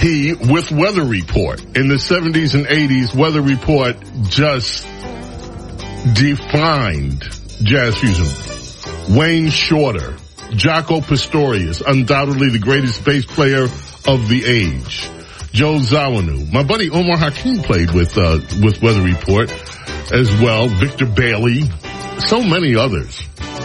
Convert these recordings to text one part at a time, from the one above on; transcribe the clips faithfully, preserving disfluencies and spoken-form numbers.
He, with Weather Report. In the seventies and eighties, Weather Report just defined jazz fusion. Wayne Shorter, Jaco Pastorius, undoubtedly the greatest bass player of the age. Joe Zawinul. My buddy Omar Hakim played with, uh, with Weather Report as well. Victor Bailey. So many others.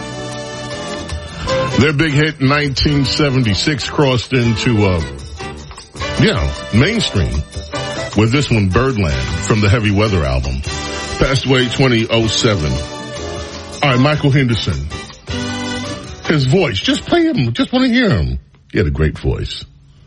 Their big hit in nineteen seventy-six crossed into, uh, yeah, mainstream with this one, Birdland, from the Heavy Weather album. Passed away twenty oh seven. All right, Michael Henderson. His voice. Just play him. Just want to hear him. He had a great voice.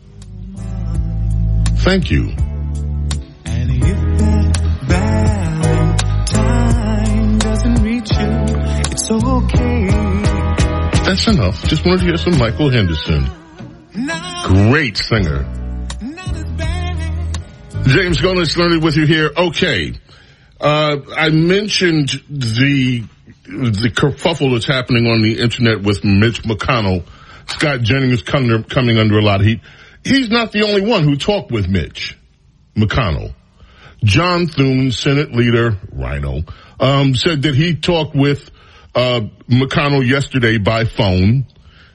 Thank you. And if that Valentine doesn't reach you, it's okay. That's enough. Just wanted to hear some Michael Henderson. Great singer. James Gonis learning with you here. Okay. Uh, I mentioned the, the kerfuffle that's happening on the internet with Mitch McConnell. Scott Jennings coming, coming under a lot of heat. He's not the only one who talked with Mitch McConnell. John Thune, Senate leader, Rhino, um, said that he talked with, uh, McConnell yesterday by phone.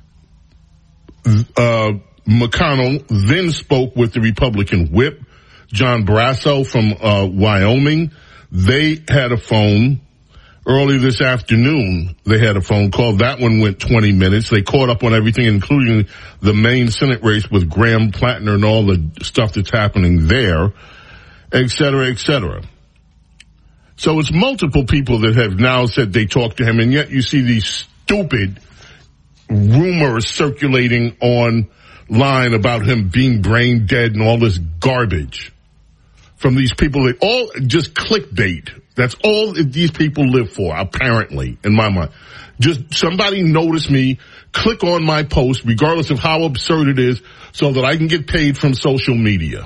Uh, McConnell then spoke with the Republican whip, John Barrasso from, uh, Wyoming. They had a phone early this afternoon. They had a phone call. That one went twenty minutes. They caught up on everything, including the main Senate race with Graham Plattner and all the stuff that's happening there, et cetera, et cetera. So it's multiple people that have now said they talked to him, and yet you see these stupid rumors circulating online about him being brain dead and all this garbage from these people that all just clickbait. That's all that these people live for, apparently, in my mind. Just somebody notice me, click on my post, regardless of how absurd it is, so that I can get paid from social media.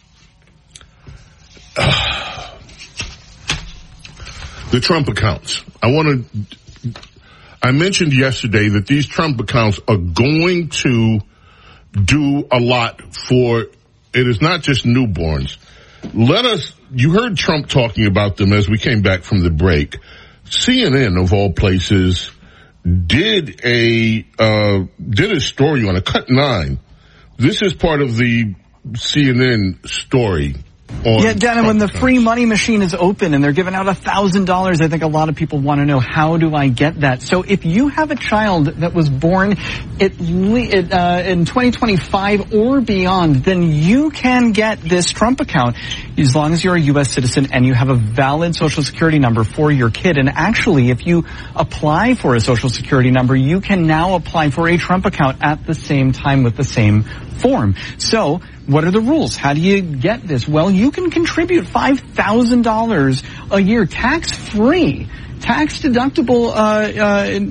The Trump accounts. I want to, I mentioned yesterday that these Trump accounts are going to do a lot for, it is not just newborns. Let us, you heard Trump talking about them as we came back from the break. C N N, of all places, did a, uh, did a story on a Cut nine. This is part of the C N N story. Yeah, Dana, when the free money machine is open and they're giving out a thousand dollars, I think a lot of people want to know, how do I get that? So if you have a child that was born at le- uh, in twenty twenty-five or beyond, then you can get this Trump account as long as you're a U S citizen and you have a valid social security number for your kid. And actually, if you apply for a social security number, you can now apply for a Trump account at the same time with the same form. So what are the rules? How do you get this? Well, you can contribute five thousand dollars a year tax-free, tax-deductible uh,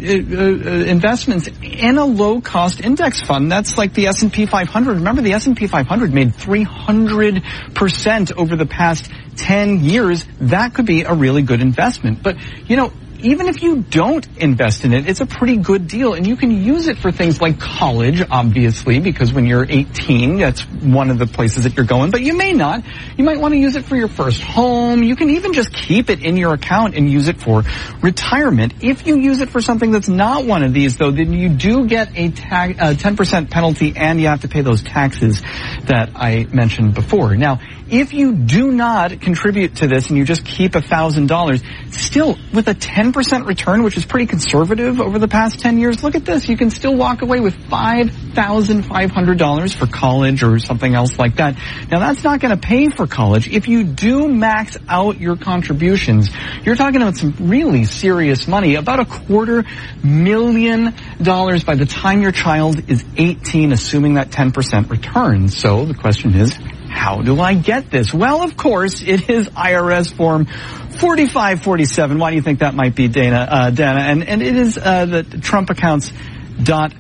uh, uh, investments in a low-cost index fund. That's like the S and P five hundred. Remember, the S and P five hundred made three hundred percent over the past ten years. That could be a really good investment. But, you know, even if you don't invest in it, it's a pretty good deal, and you can use it for things like college, obviously, because when you're eighteen, that's one of the places that you're going, but you may not. You might want to use it for your first home. You can even just keep it in your account and use it for retirement. If you use it for something that's not one of these, though, then you do get a ta- a ten percent penalty, and you have to pay those taxes that I mentioned before. Now, if you do not contribute to this and you just keep one thousand dollars, still with a ten percent return, which is pretty conservative over the past ten years, look at this. You can still walk away with five thousand five hundred dollars for college or something else like that. Now, that's not going to pay for college. If you do max out your contributions, you're talking about some really serious money, about a quarter million dollars by the time your child is eighteen, assuming that ten percent return. So the question is, how do I get this? Well, of course, it is I R S form forty-five forty-seven. Why do you think that might be, Dana? Uh, Dana, and, and it is uh, the trump accounts dot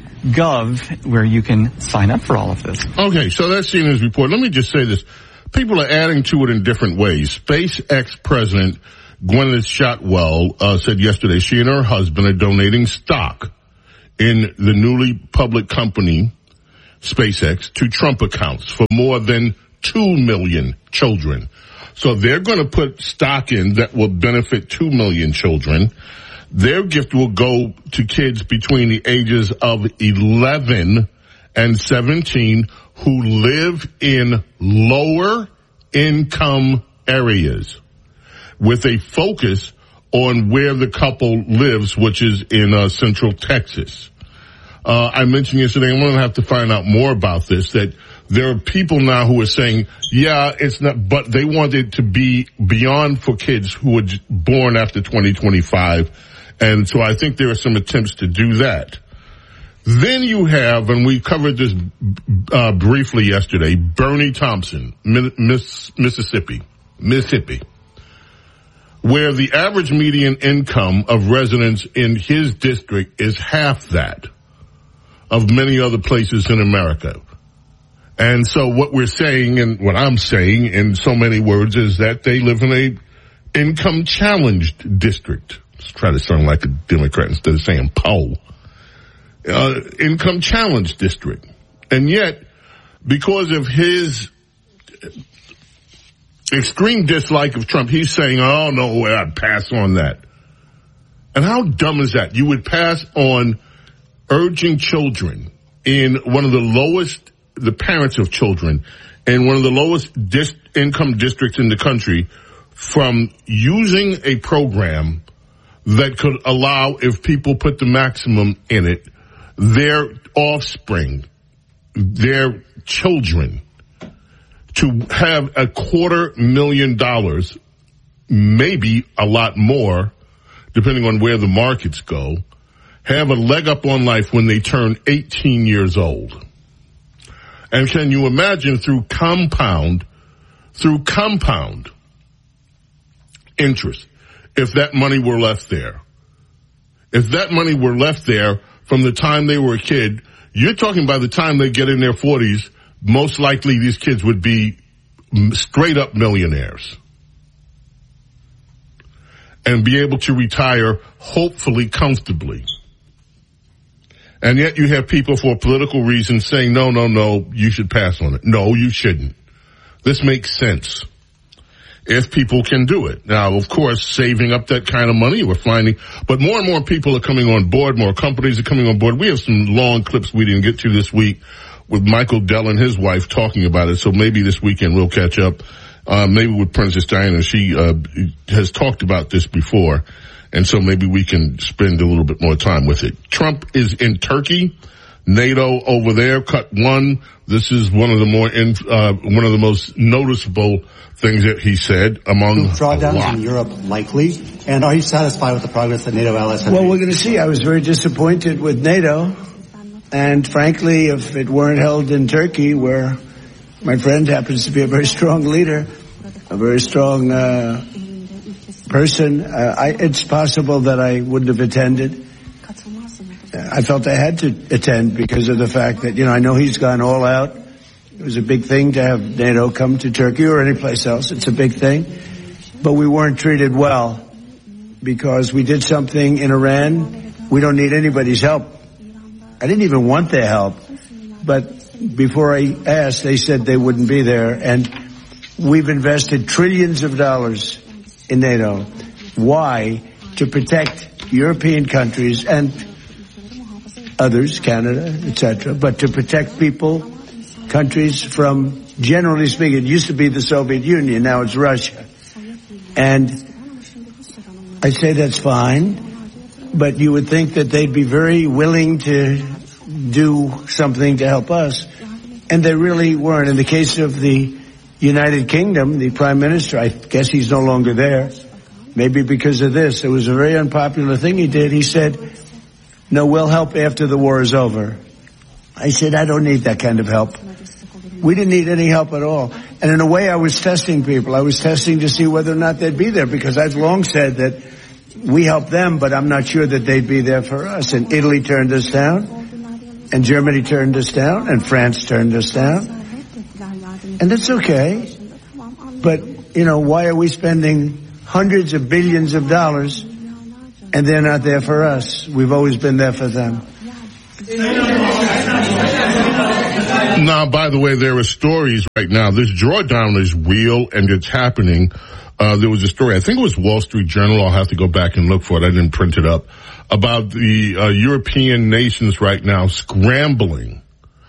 gov where you can sign up for all of this. Okay, so that's C N N's report. Let me just say this. People are adding to it in different ways. SpaceX president Gwyneth Shotwell uh, said yesterday she and her husband are donating stock in the newly public company SpaceX to Trump accounts for more than two million children. So they're going to put stock in that will benefit two million children. Their gift will go to kids between the ages of eleven and seventeen who live in lower income areas with a focus on where the couple lives, which is in uh, Central Texas. Uh, I mentioned yesterday, I'm going to have to find out more about this, that there are people now who are saying, yeah, it's not, but they want it to be beyond for kids who were born after twenty twenty-five. And so I think there are some attempts to do that. Then you have, and we covered this uh, briefly yesterday, Bernie Thompson, Miss, Mississippi, Mississippi, where the average median income of residents in his district is half that of many other places in America. And so what we're saying, and what I'm saying in so many words, is that they live in a income challenged district. Let's try to sound like a Democrat instead of saying poll. Uh, income challenged district. And yet, because of his extreme dislike of Trump, he's saying, oh, no, I'd pass on that. And how dumb is that? You would pass on urging children in one of the lowest, the parents of children, in one of the lowest dis- income districts in the country from using a program that could allow, if people put the maximum in it, their offspring, their children, to have a quarter million dollars, maybe a lot more, depending on where the markets go, have a leg up on life when they turn eighteen years old. And can you imagine through compound, through compound interest, if that money were left there? If that money were left there from the time they were a kid, you're talking by the time they get in their forties, most likely these kids would be straight up millionaires and be able to retire hopefully comfortably. And yet you have people for political reasons saying, no, no, no, you should pass on it. No, you shouldn't. This makes sense if people can do it. Now, of course, saving up that kind of money, we're finding, but more and more people are coming on board, more companies are coming on board. We have some long clips we didn't get to this week with Michael Dell and his wife talking about it, so maybe this weekend we'll catch up. Uh, maybe with Princess Diana, she uh, has talked about this before, and so maybe we can spend a little bit more time with it. Trump is in Turkey. NATO over there, cut one. This is one of the more, in, uh, one of the most noticeable things that he said among drawdowns in Europe likely. And are you satisfied with the progress that NATO allies have made? Well, we're going to see. I was very disappointed with NATO. And frankly, if it weren't held in Turkey, where my friend happens to be a very strong leader, a very strong uh, person, uh, I, it's possible that I wouldn't have attended. I felt I had to attend because of the fact that, you know, I know he's gone all out. It was a big thing to have NATO come to Turkey or any place else. It's a big thing. But we weren't treated well because we did something in Iran. We don't need anybody's help. I didn't even want their help. But before I asked, they said they wouldn't be there. And we've invested trillions of dollars in NATO. Why? To protect European countries and others, Canada, et cetera, but to protect people, countries from, generally speaking, it used to be the Soviet Union, now it's Russia. And I say that's fine, but you would think that they'd be very willing to do something to help us. And they really weren't. In the case of the United Kingdom, the Prime Minister, I guess he's no longer there, maybe because of this. It was a very unpopular thing he did. He said, no, we'll help after the war is over. I said, I don't need that kind of help. We didn't need any help at all. And in a way, I was testing people. I was testing to see whether or not they'd be there, because I've long said that we helped them, but I'm not sure that they'd be there for us. And Italy turned us down, and Germany turned us down, and France turned us down. And that's okay. But, you know, why are we spending hundreds of billions of dollars and they're not there for us? We've always been there for them. Now, by the way, there are stories right now. This drawdown is real and it's happening. Uh, there was a story, I think it was Wall Street Journal. I'll have to go back and look for it. I didn't print it up. About the uh, European nations right now scrambling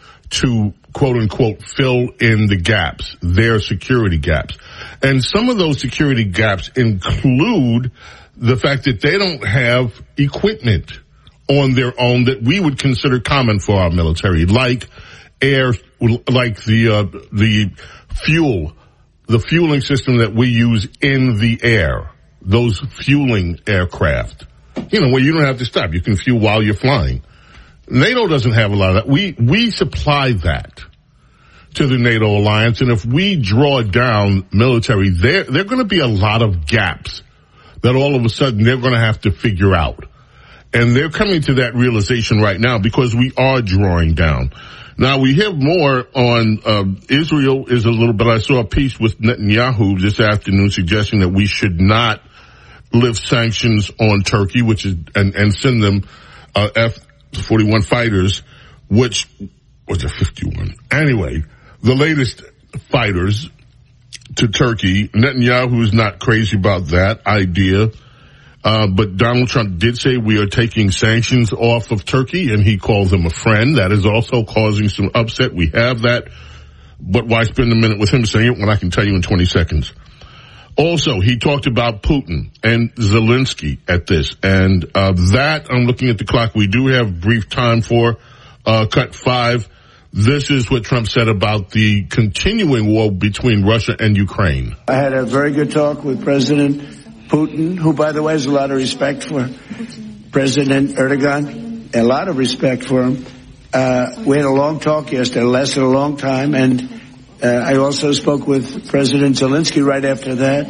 to, quote unquote, fill in the gaps, their security gaps. And some of those security gaps include the fact that they don't have equipment on their own that we would consider common for our military, like air, like the, uh, the fuel, the fueling system that we use in the air, those fueling aircraft, you know, where you don't have to stop. You can fuel while you're flying. NATO doesn't have a lot of that. We, we supply that to the NATO alliance. And if we draw down military, there, there are going to be a lot of gaps that all of a sudden they're going to have to figure out. And they're coming to that realization right now because we are drawing down. Now, we have more on uh, Israel is a little bit. I saw a piece with Netanyahu this afternoon suggesting that we should not lift sanctions on Turkey, which is and, and send them uh, F forty-one fighters, which was a fifty-one. Anyway, the latest fighters to Turkey. Netanyahu is not crazy about that idea. Uh, but Donald Trump did say we are taking sanctions off of Turkey, and he calls them a friend. That is also causing some upset. We have that. But why spend a minute with him saying it when I can tell you in twenty seconds? Also, he talked about Putin and Zelensky at this. And uh, that, I'm looking at the clock, we do have brief time for uh, cut five. This is what Trump said about the continuing war between Russia and Ukraine. I had a very good talk with President Putin, who, by the way, has a lot of respect for President Erdogan, a lot of respect for him. Uh, we had a long talk yesterday, lasted a long time, and uh, I also spoke with President Zelensky right after that.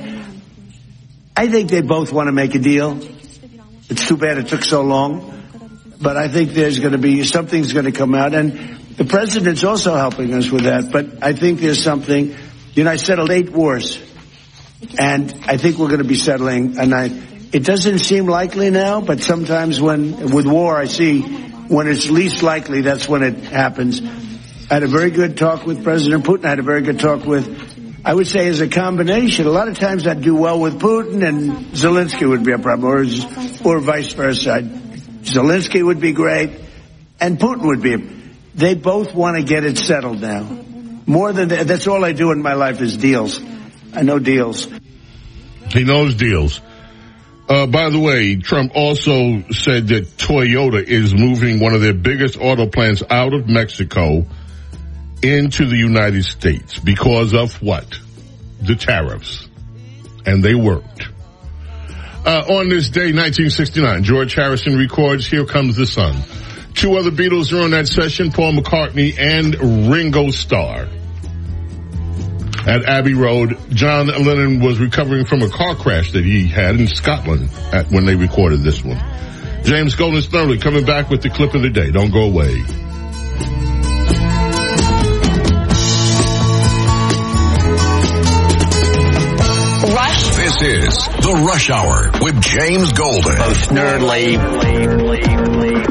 I think they both want to make a deal. It's too bad it took so long, but I think there's going to be, something's going to come out, and the president's also helping us with that, but I think there's something. You know, I settled eight wars. And I think we're going to be settling. And I, it doesn't seem likely now, but sometimes when, with war, I see when it's least likely, that's when it happens. I had a very good talk with President Putin. I had a very good talk with, I would say as a combination. A lot of times I'd do well with Putin and Zelensky would be a problem, or, or vice versa. I'd, Zelensky would be great and Putin would be. They both want to get it settled now. More than that, that's all I do in my life is deals. I know deals. He knows deals. Uh, by the way, Trump also said that Toyota is moving one of their biggest auto plants out of Mexico into the United States because of what? The tariffs. And they worked. Uh, on this day, nineteen sixty-nine, George Harrison records Here Comes the Sun. Two other Beatles are on that session, Paul McCartney and Ringo Starr. At Abbey Road, John Lennon was recovering from a car crash that he had in Scotland at, when they recorded this one. James Golden Snurley coming back with the clip of the day. Don't go away. Rush. This is the Rush Hour with James Golden. Oh, Snurley.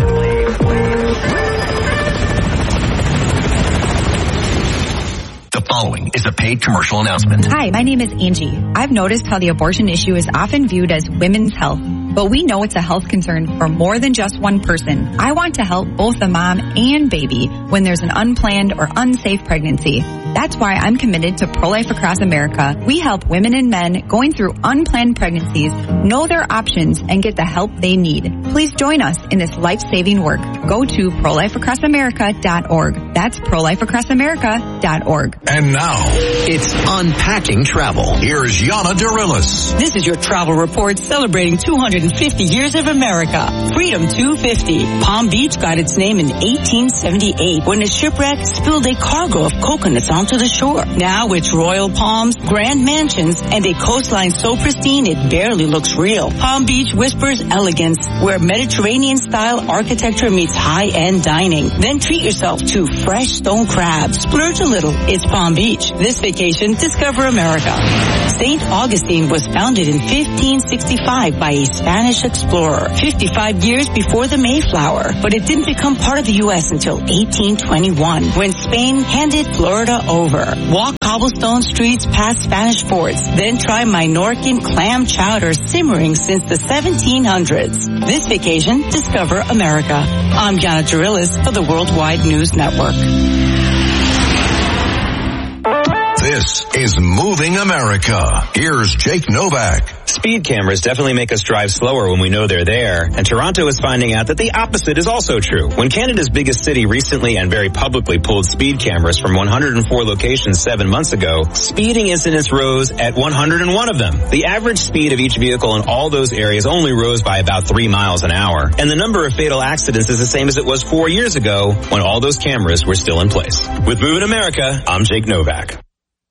The following is a paid commercial announcement. Hi, my name is Angie. I've noticed how the abortion issue is often viewed as women's health, but we know it's a health concern for more than just one person. I want to help both the mom and baby when there's an unplanned or unsafe pregnancy. That's why I'm committed to Pro-Life Across America. We help women and men going through unplanned pregnancies know their options and get the help they need. Please join us in this life-saving work. Go to pro life across america dot org. That's pro life across america dot org. And now, it's Unpacking Travel. Here's Yana Dorillis. This is your travel report celebrating two hundred fifty years of America. Freedom two fifty. Palm Beach got its name in eighteen seventy-eight when a shipwreck spilled a cargo of coconuts on down to the shore. Now it's royal palms, grand mansions, and a coastline so pristine it barely looks real. Palm Beach whispers elegance, where Mediterranean-style architecture meets high-end dining. Then treat yourself to fresh stone crabs. Splurge a little. It's Palm Beach. This vacation, discover America. Saint Augustine was founded in fifteen sixty-five by a Spanish explorer, fifty-five years before the Mayflower. But it didn't become part of the U S until eighteen twenty-one, when Spain handed Florida over. Walk cobblestone streets past Spanish forts, then try Minorcan clam chowder simmering since the seventeen hundreds. This vacation, discover America. I'm Jana Jarillas for the Worldwide News Network. This is Moving America. Here's Jake Novak. Speed cameras definitely make us drive slower when we know they're there, and Toronto is finding out that the opposite is also true. When Canada's biggest city recently and very publicly pulled speed cameras from one hundred four locations seven months ago, speeding incidents rose at one hundred one of them. The average speed of each vehicle in all those areas only rose by about three miles an hour, and the number of fatal accidents is the same as it was four years ago when all those cameras were still in place. With Moving America, I'm Jake Novak.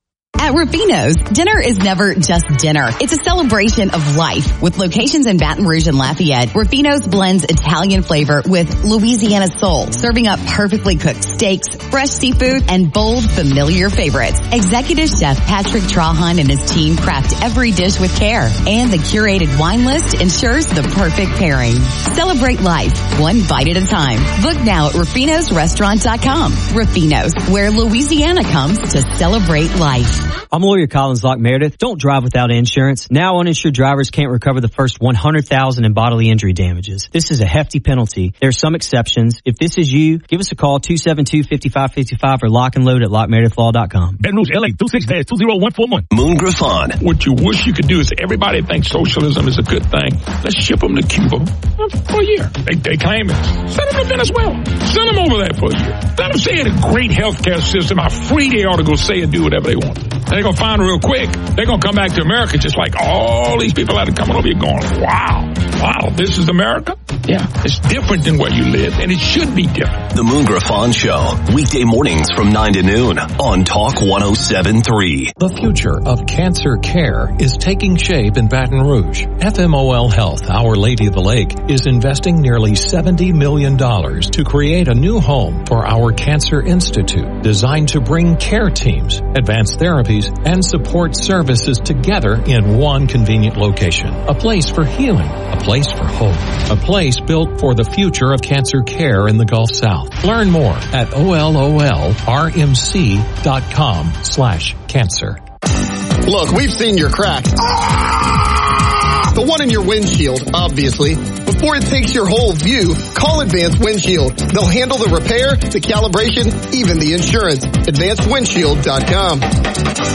At Rufino's, dinner is never just dinner. It's a celebration of life. With locations in Baton Rouge and Lafayette, Rufino's blends Italian flavor with Louisiana soul, serving up perfectly cooked steaks, fresh seafood, and bold, familiar favorites. Executive Chef Patrick Trahan and his team craft every dish with care, and the curated wine list ensures the perfect pairing. Celebrate life, one bite at a time. Book now at rufinos restaurant dot com. Rufino's, where Louisiana comes to celebrate life. I'm lawyer Collins Locke Meredith. Don't drive without insurance. Now uninsured drivers can't recover the first one hundred thousand dollars in bodily injury damages. This is a hefty penalty. There are some exceptions. If this is you, give us a call, two seven two, five five five five or lock and load at lock meredith law dot com. Baton Rouge, L A, two six two zero one four one. Moon Griffon. What you wish you could do is everybody thinks socialism is a good thing. Let's ship them to Cuba for a year. They, they claim it. Send them to Venezuela. Send them over there for a year. Let them say in a great healthcare system how free they ought to go say and do whatever they want. They're going to find real quick. They're going to come back to America just like all these people that are coming over here going, wow, wow, this is America? Yeah, it's different than where you live, and it should be different. The Moon Griffon Show, weekday mornings from nine to noon on Talk one oh seven point three. The future of cancer care is taking shape in Baton Rouge. F M O L Health, Our Lady of the Lake, is investing nearly seventy million dollars to create a new home for our Cancer Institute, designed to bring care teams, advanced therapies, and support services together in one convenient location. A place for healing, a place for hope, a place built for the future of cancer care in the Gulf South. Learn more at O L O L R M C dot com slash cancer. Look, we've seen your crack. The one in your windshield, obviously. Before it takes your whole view, call Advanced Windshield. They'll handle the repair, the calibration, even the insurance. advanced windshield dot com.